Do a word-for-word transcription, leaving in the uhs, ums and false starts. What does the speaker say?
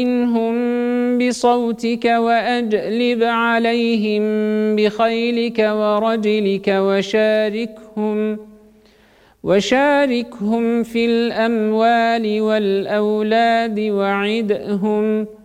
منهم بصوتك وأجلب عليهم بخيلك ورجلك وشاركهم وشاركهم في الأموال والأولاد وعدهم